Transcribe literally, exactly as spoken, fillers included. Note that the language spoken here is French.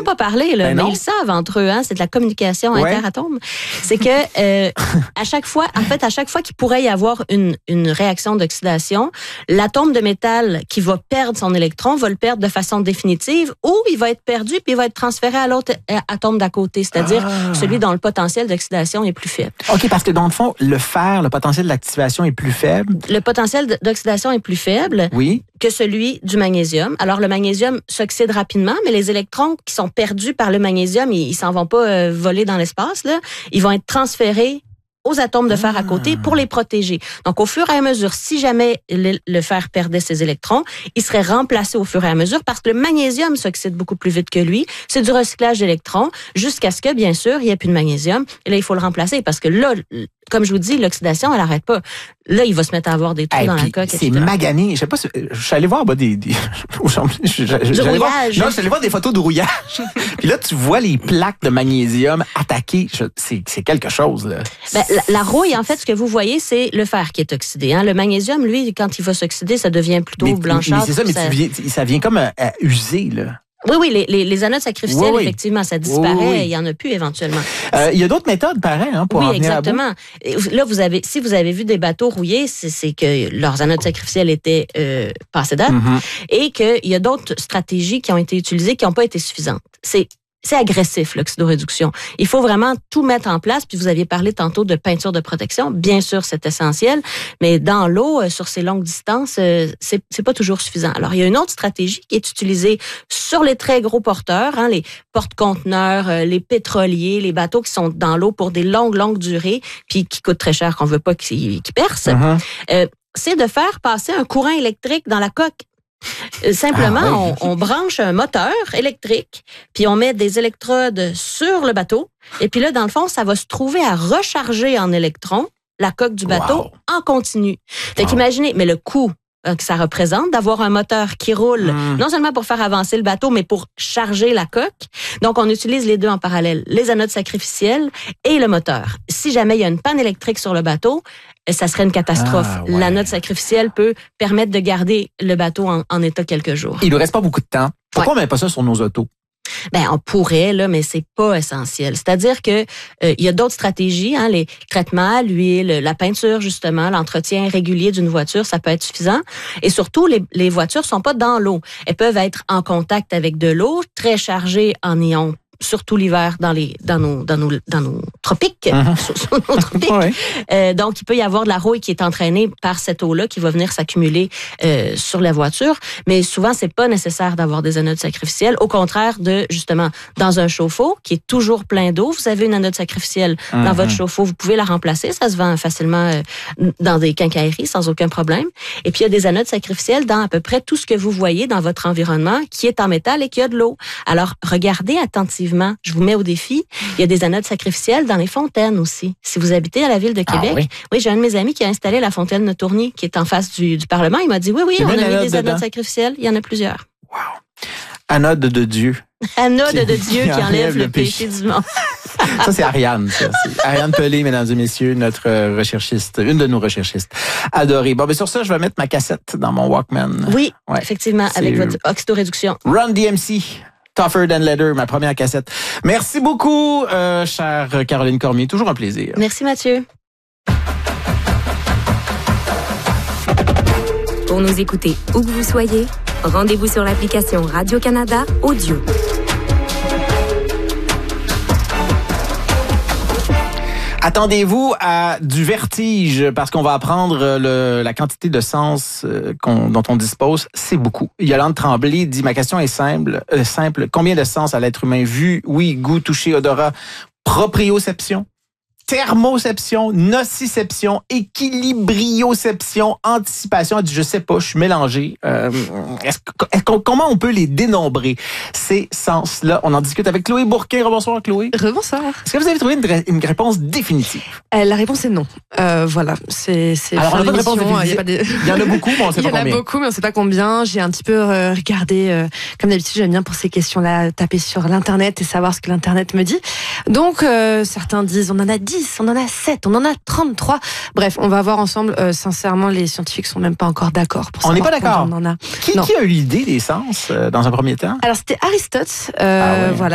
pas parler, là, ben mais non. ils savent entre eux, hein, c'est de la communication Ouais. interatomes. C'est que euh, à chaque fois, en fait, à chaque fois qu'il pourrait y avoir une, une réaction d'oxydation, l'atome de métal qui va perdre son électron va le perdre de façon définitive ou il va être perdu puis il va être transféré à l'autre atome d'à côté, c'est-à-dire Ah. celui dont le potentiel d'oxydation est plus faible. OK, parce que dans le fond, le fer, le potentiel d'activation est plus faible. Le potentiel d'oxydation est plus faible Oui. que celui du magnésium. Alors, le magnésium s'oxyde rapidement, mais les électrons qui sont perdus par le magnésium, ils, ils s'en vont pas euh, voler dans l'espace, là. Ils vont être transférés aux atomes de fer à côté pour les protéger. Donc, au fur et à mesure, si jamais le, le fer perdait ses électrons, il serait remplacé au fur et à mesure parce que le magnésium s'oxyde beaucoup plus vite que lui. C'est du recyclage d'électrons jusqu'à ce que, bien sûr, il n'y ait plus de magnésium. Et là, il faut le remplacer parce que là, comme je vous dis, l'oxydation, elle n'arrête pas. Là, il va se mettre à avoir des trous Hey, dans la puis coque. c'est et cetera. magané. Je sais pas si, je suis allé voir bah, des, des je, je, je, Du j'allais voir- rouillage. non, je suis allé voir des photos de rouillage. Puis là, tu vois les plaques de magnésium attaquées. Je- c'est, c'est quelque chose, là. Ben, la, la rouille, en fait, ce que vous voyez, c'est le fer qui est oxydé. Hein. Le magnésium, lui, quand il va s'oxyder, ça devient plutôt mais, blanchâtre. mais c'est ça, mais ça... tu viens- ça vient comme à, à user, là. Oui, oui, les, les, les anodes sacrificielles, Oui, oui. effectivement, ça disparaît. Oui, oui. Il y en a plus éventuellement. Euh, il y a d'autres méthodes, pareil, hein, pour Oui, en venir à bout. exactement. Et là, vous avez, si vous avez vu des bateaux rouillés, c'est, c'est que leurs anodes sacrificielles étaient euh, passées date Mhm. et qu'il y a d'autres stratégies qui ont été utilisées qui n'ont pas été suffisantes. C'est C'est agressif, l'oxydoréduction. Il faut vraiment tout mettre en place. Puis vous aviez parlé tantôt de peinture de protection. Bien sûr, c'est essentiel, mais dans l'eau, euh, sur ces longues distances, euh, c'est, c'est pas toujours suffisant. Alors, il y a une autre stratégie qui est utilisée sur les très gros porteurs, hein, les porte-conteneurs, euh, les pétroliers, les bateaux qui sont dans l'eau pour des longues, longues durées, puis qui coûtent très cher, qu'on veut pas qu'ils, qu'ils percent. Mhm. Euh, c'est de faire passer un courant électrique dans la coque. Euh, Simplement, Ah oui. on, on branche un moteur électrique, puis on met des électrodes sur le bateau, et puis là, dans le fond, ça va se trouver à recharger en électrons la coque du bateau Wow. en continu. Fait Wow. qu'imaginez, mais le coût euh, que ça représente d'avoir un moteur qui roule, Mm. non seulement pour faire avancer le bateau, mais pour charger la coque. Donc, on utilise les deux en parallèle, les anodes sacrificielles et le moteur. Si jamais il y a une panne électrique sur le bateau, ça serait une catastrophe. Ah, ouais. L'anode sacrificielle peut permettre de garder le bateau en, en état quelques jours. Il ne reste pas beaucoup de temps. Pourquoi on met pas ça sur nos autos? Ben, on pourrait, là, mais c'est pas essentiel. C'est-à-dire que euh, il y a d'autres stratégies, hein, les traitements à l'huile, la peinture, justement, l'entretien régulier d'une voiture, ça peut être suffisant. Et surtout, les, les voitures sont pas dans l'eau. Elles peuvent être en contact avec de l'eau, très chargées en ions, surtout l'hiver dans les dans nos dans nos dans nos tropiques, Mhm. sur, sur nos tropiques. Ouais. Euh, donc il peut y avoir de la rouille qui est entraînée par cette eau-là qui va venir s'accumuler euh, sur la voiture, mais souvent c'est pas nécessaire d'avoir des anodes sacrificielles, au contraire de justement dans un chauffe-eau qui est toujours plein d'eau, vous avez une anode sacrificielle dans Mhm. votre chauffe-eau, vous pouvez la remplacer, ça se vend facilement euh, dans des quincailleries sans aucun problème. Et puis il y a des anodes sacrificielles dans à peu près tout ce que vous voyez dans votre environnement qui est en métal et qui a de l'eau. Alors regardez attentivement. Je vous mets au défi. Il y a des anodes sacrificielles dans les fontaines aussi. Si vous habitez à la ville de Ah Québec, oui? oui, j'ai un de mes amis qui a installé la fontaine de Tourny, qui est en face du, du Parlement. Il m'a dit, oui, oui, Il y a on a une mis anode des anodes dedans? sacrificielles. Il y en a plusieurs. Anode de Dieu. Anode Qui- de Dieu qui, enlève le péché du monde. Ça, c'est Ariane. Ça. C'est Ariane Pelé, mesdames et messieurs, notre euh, recherchiste, une de nos recherchistes adorée. Bon, ben sur ça, je vais mettre ma cassette dans mon Walkman. Oui, Ouais. effectivement, C'est- avec votre oxydoréduction. Run D M C. Tougher Than Leather, ma première cassette. Merci beaucoup, euh, chère Caroline Cormier. Toujours un plaisir. Merci, Mathieu. Pour nous écouter où que vous soyez, rendez-vous sur l'application Radio-Canada Audio. Attendez-vous à du vertige parce qu'on va apprendre le, la quantité de sens euh, qu'on, dont on dispose. C'est beaucoup. Yolande Tremblay dit, ma question est simple. Euh, simple. Combien de sens à l'être humain? Vue, oui, goût, toucher, odorat, proprioception, thermoception, nociception, équilibrioception, anticipation. Elle dit, je sais pas, je suis mélangé. Euh, est-ce, est-ce qu'on, comment on peut les dénombrer, ces sens-là? On en discute avec Chloé Bourquin. Rebonsoir, Chloé. Rebonsoir. Est-ce que vous avez trouvé une, ré- une réponse définitive? Euh, la réponse est non. Euh, voilà, c'est c'est. Alors, fin on n'a pas de réponse d'émission, euh, il y a définitive. pas de- Il y en a beaucoup, mais on ne sait Il y pas en a combien. beaucoup, mais on ne sait pas combien. J'ai un petit peu euh, regardé, euh, comme d'habitude, j'aime bien pour ces questions-là taper sur l'internet et savoir ce que l'internet me dit. Donc euh, certains disent on en a dix, on en a sept, on en a trente-trois. Bref, on va voir ensemble. Euh, sincèrement, les scientifiques sont même pas encore d'accord pour On n'est savoir pas d'accord. combien on en a. Qui, Non. qui a eu l'idée des sens euh, dans un premier temps? Alors c'était Aristote, euh, Ah ouais. voilà.